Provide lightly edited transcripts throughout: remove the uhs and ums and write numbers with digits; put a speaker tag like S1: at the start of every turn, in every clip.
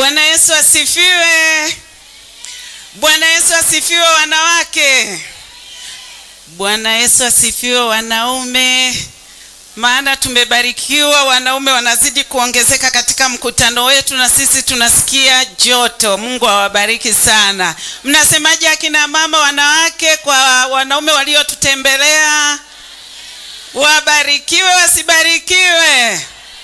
S1: Bwana Yesu asifiwe. Bwana Yesu asifiwe wanawake. Bwana Yesu asifiwe wanaume. Maana tumebarikiwa, wanaume wanazidi kuongezeka katika mkutano wetu na sisi tunasikia joto. Mungu awabariki sana. Mnasemaje akina mama wanawake kwa wanaume waliotutembelea? Wabarikiwe wasibarikiwe.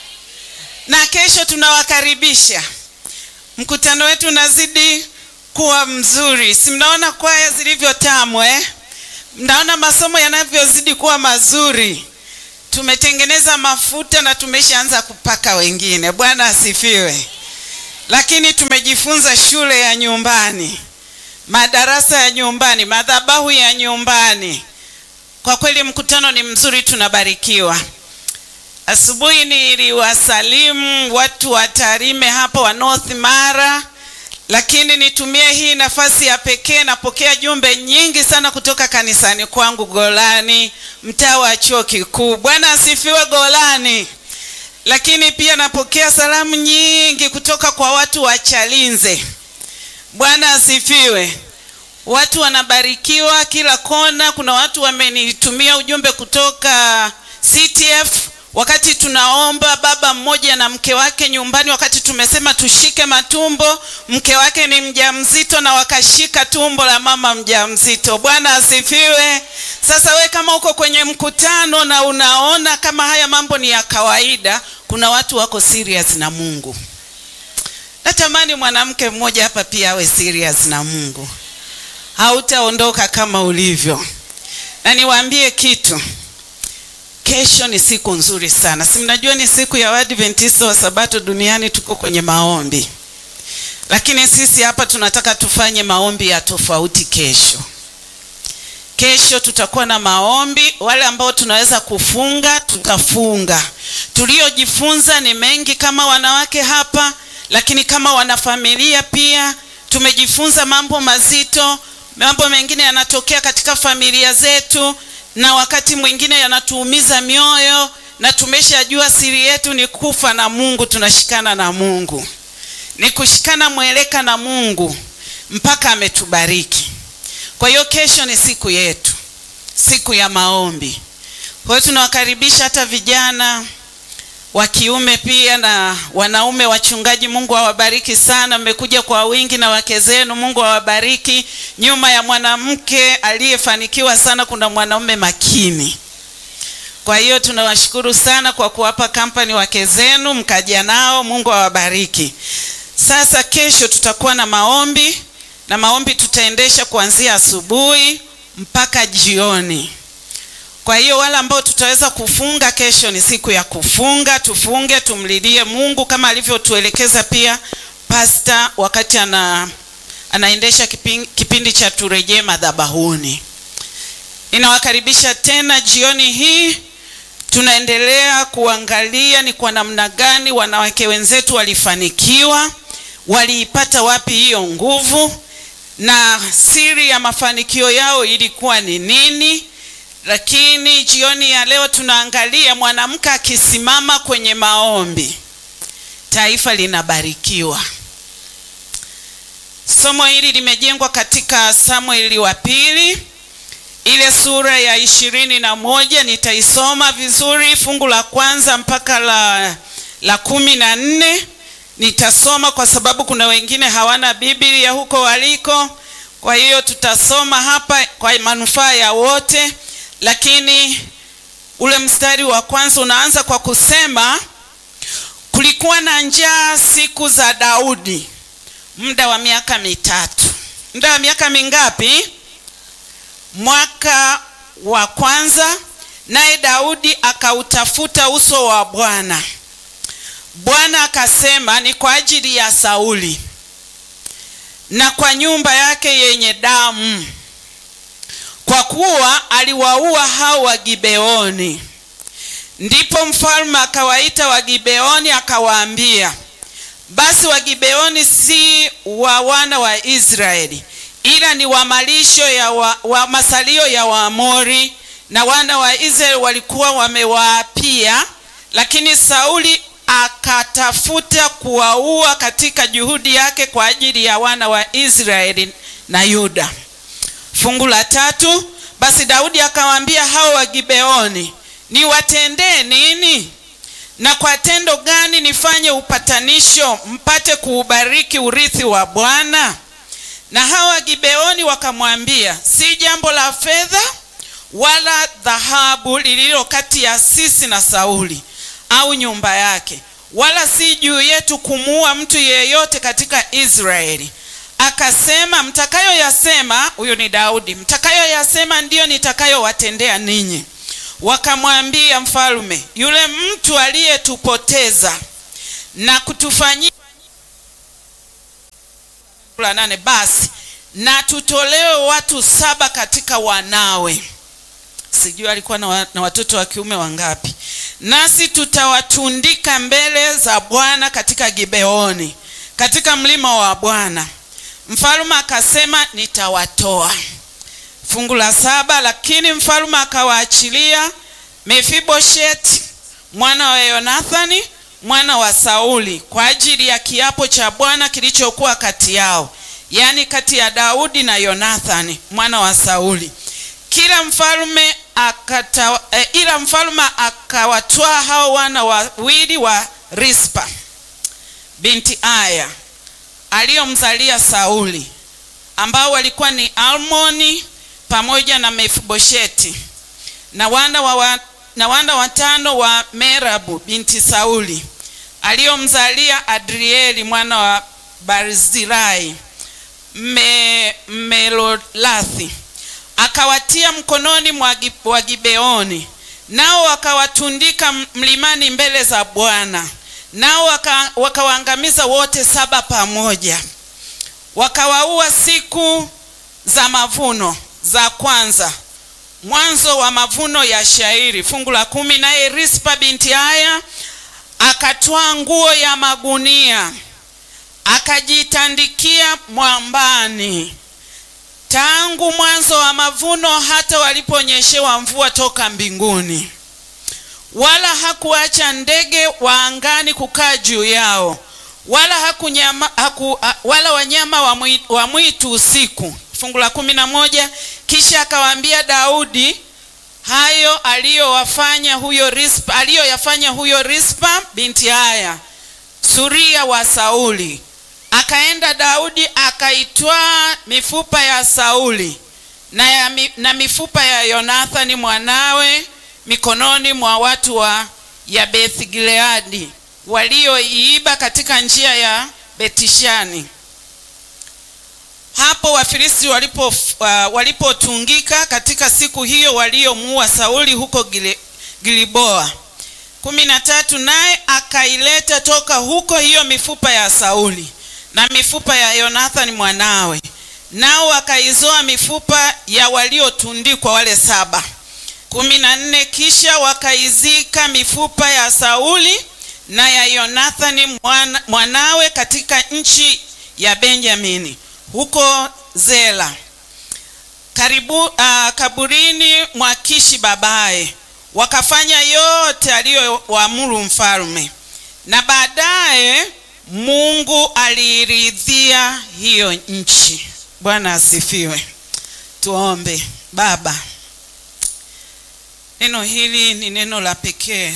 S1: Na kesho tunawakaribisha. Mkutano wetu unazidi kuwa mzuri. Si mnaona kwaya zilivyo tamu Mnaona masomo yanavyozidi kuwa mazuri. Tumetengeneza mafuta na tumeshaanza kupaka wengine. Bwana asifiwe. Lakini tumejifunza shule ya nyumbani, madarasa ya nyumbani, madhabahu ya nyumbani. Kwa kweli mkutano ni mzuri, tunabarikiwa. Asubuhi niliwasalimu watu wa Tarime hapo wa North Mara, lakini nitumie hii nafasi ya pekee, napokea jumbe nyingi sana kutoka kanisani kwangu Golani, mtaa wa Chuo Kikuu. Bwana asifiwe Golani. Lakini pia napokea salamu nyingi kutoka kwa watu wa Chalinze. Bwana asifiwe. Watu wanabarikiwa kila kona. Kuna watu wamenitumia ujumbe kutoka CTF wakati tunaomba baba mmoja na mke wake nyumbani, wakati tumesema tushike matumbo, mke wake ni mjamzito na wakashika tumbo la mama mjamzito. Bwana asifiwe. Sasa we kama uko kwenye mkutano na unaona kama haya mambo ni ya kawaida, kuna watu wako serious na Mungu. Natamani mwanamke mmoja hapa pia awe serious na Mungu. Hautaondoka kama ulivyo. Na niwaambie kitu. Kesho ni siku nzuri sana. Si mnajua ni siku ya Waadventista wa Sabato duniani, tuko kwenye maombi. Lakini sisi hapa tunataka tufanye maombi ya tofauti kesho. Kesho tutakuwa na maombi. Wale ambao tunaweza kufunga, tutafunga. Tuliojifunza ni mengi kama wanawake hapa, lakini kama wanafamilia pia tumejifunza mambo mazito. Mambo mengine yanatokea katika familia zetu na wakati mwingine yanatuumiza mioyo, na tumeshajua siri yetu ni kufa na Mungu, tunashikana na Mungu. Ni kushikana mweleka na Mungu mpaka ametubariki. Kwa hiyo kesho ni siku yetu, siku ya maombi. Kwa hiyo tunawakaribisha hata vijana wa kiume pia na wanaume wachungaji. Mungu awabariki sana, mmekuja kwa wingi na wake zenu. Mungu awabariki. Nyuma ya mwanamke aliyefanikiwa sana kuna mwanaume makini. Kwa hiyo tunawashukuru sana kwa kuwapa company wake zenu, mkaja nao. Mungu awabariki. Sasa kesho tutakuwa na maombi, na maombi tutaendesha kuanzia asubuhi mpaka jioni. Kwa hiyo wale ambao tutaweza kufunga, kesho ni siku ya kufunga. Tufunge, tumlilie Mungu kama alivyotuelekeza pia pastor wakati anaendesha kipindi cha turejee madhabahuni. Ninawakaribisha tena jioni hii. Tunaendelea kuangalia ni kwa namna gani wanawake wenzetu walifanikiwa, waliipata wapi hiyo nguvu, na siri ya mafanikio yao ilikuwa ni nini. Lakini jioni ya leo tunaangalia mwanamke akisimama kwenye maombi, taifa linabarikiwa. Somo hili limejengwa katika Samueli wa pili, ile sura ya 21. Nitaisoma vizuri fungu la kwanza mpaka la 14. Nitasoma kwa sababu kuna wengine hawana Biblia huko waliko. Kwa hiyo tutasoma hapa kwa manufaa ya wote. Lakini ule mstari wa kwanza unaanza kwa kusema, kulikuwa na njaa siku za Daudi muda wa miaka 3. Muda wa miaka mingapi? Mwaka wa kwanza. Naye Daudi akautafuta uso wa Bwana. Bwana akasema, ni kwa ajili ya Sauli na kwa nyumba yake yenye damu, kwa kuwa aliwaua hao wa Gibeoni. Ndipo mfalme akawaita wa Gibeoni akawaambia, basi wa Gibeoni si wa wana wa Israeli, ila ni wa malisho ya wa masalio ya Waamori, na wana wa Israeli walikuwa wamewaapia. Lakini Sauli akatafuta kuwaua katika juhudi yake kwa ajili ya wana wa Israeli na Yuda. Fungu la 3, basi Daudi akawaambia hao wa Gibeoni, niwatendee nini? Na kwa tendo gani nifanye upatanisho mpate kuubariki urithi wa Bwana? Na hao wa Gibeoni wakamwambia, si jambo la fedha wala dhahabu lililo kati ya sisi na Sauli au nyumba yake, wala si juu yetu kumuua mtu yeyote katika Israeli. Akasema, mtakayoyasema, huyo ni Daudi, mtakayoyasema ndiyo nitakayowatendea ninyi. Wakamwambia mfalme, yule mtu aliyetupoteza na kutufanyia 8, basi na tutolewe watu 7 katika wanawe. Sijui alikuwa na watoto wa kiume wangapi. Nasi tutawatundika mbele za Bwana katika Gibeoni, katika mlima wa Bwana. Mfalme akasema, nitawatoa. Fungu la 7, lakini mfalme akawaachilia Mefibosheti mwana wa Yonathani mwana wa Sauli kwa ajili ya kiapo cha Bwana kilichokuwa kati yao, yani kati ya Daudi na Yonathani mwana wa Sauli. Ila mfalme akawatoa hao wana wawili wa Rispa binti Aya aliyomzalia Sauli, ambao walikuwa ni Almoni pamoja na Mefibosheti, na wana watano wa Merabu binti Sauli aliyomzalia Adrieli mwana wa Barzilai Melolathi. Akawatia mkononi mwa Gibeoni, nao wakawatundika mlimani mbele za Bwana. Nao wakawaangamiza wote 7 pamoja. Wakawaua siku za mavuno za kwanza, mwanzo wa mavuno ya shairi. Fungu la 10, naye Rispa binti Aya akatoa nguo ya magunia akajitandikia mwambani tangu mwanzo wa mavuno hata waliponyeshewa mvua toka mbinguni, wala hakuacha ndege wa angani kukaa juu yao, wala wanyama wa mwitu usiku. Fungu la 11, kisha akawaambia Daudi hayo aliyoyafanya huyo Rispa binti Aya suria wa Sauli. Akaenda Daudi akaitwaa mifupa ya Sauli na mifupa ya Yonathani mwanawe mikononi mwa watu wa Yabeth-Gileadi walioiiba katika njia ya Betishani. Hapo Wafilisti walipotungika katika siku hiyo waliomuua Sauli huko Gilboa. 13, naye akaileta toka huko hiyo mifupa ya Sauli na mifupa ya Yonathani mwanawe, nao wakaizoa mifupa ya waliotundikwa wale 7. 14, kisha wakaizika mifupa ya Sauli na ya Yonathani mwanawe katika nchi ya Benjamini huko Zela, kaburini mwa Kishi babaye. Wakafanya yote aliyowaamuru mfalme, na baadaye Mungu aliridhia hiyo nchi. Bwana asifiwe. Tuombe. Baba, neno hili ni neno la pekee,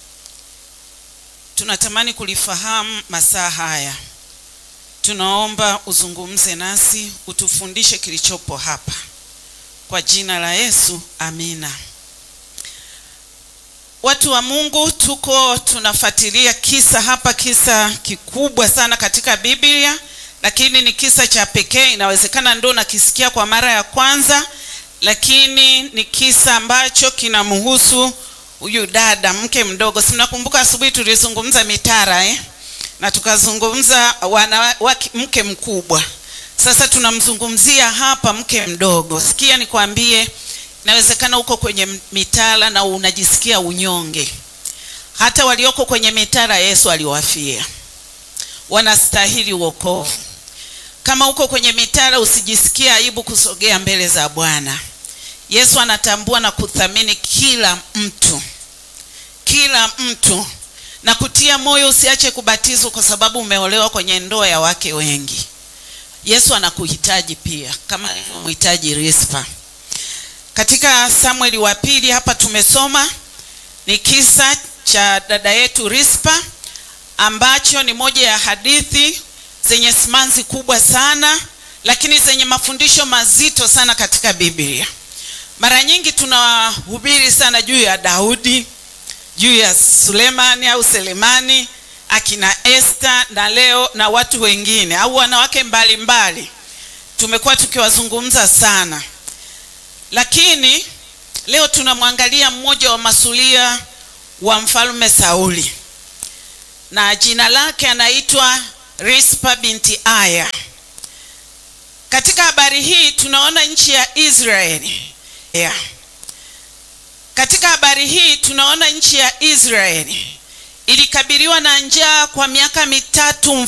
S1: tunatamani kulifahamu masaa haya. Tunaomba uzungumze nasi, utufundishe kilichopo hapa, kwa jina la Yesu, amina. Watu wa Mungu, tunafuatilia kisa hapa, kisa kikubwa sana katika Biblia, lakini ni kisa cha pekee. Inawezekana ndio nakisikia kwa mara ya kwanza, lakini ni kisa ambacho kinamhusu huyu dada, mke mdogo. Si mnakumbuka asubuhi tulizungumza mitara na tukazungumza mke mkubwa. Sasa tunamzungumzia hapa mke mdogo. Sikia nikwambie, inawezekana uko kwenye mitara na unajisikia unyonge. Hata walioko kwenye mitara Yesu aliwafia, wanastahili wokovu. Kama uko kwenye mitara, usijisikie aibu kusogea mbele za Bwana. Yesu anatambua na kuthamini kila mtu, na kutia moyo usiache kubatizwa kwa sababu umeolewa kwenye ndoa ya wake wengi. Yesu anakuhitaji pia kama mhitaji Rispa. Katika Samueli wa pili hapa tumesoma ni kisa cha dada yetu Rispa, ambacho ni moja ya hadithi zenye simanzi kubwa sana, lakini zenye mafundisho mazito sana katika Biblia. Mara nyingi tunahubiri sana juu ya Daudi, juu ya Sulemani au Selemani, akina Esther na leo na watu wengine au wanawake mbalimbali tumekuwa tukiwazungumza sana. Lakini leo tunamwangalia mmoja wa masulia wa mfalme Sauli, na jina lake anaitwa Rispa binti Aya. Katika habari hii tunaona nchi ya Israeli. Katika habari hii tunaona nchi ya Israeli ilikabiliwa na njaa kwa miaka 3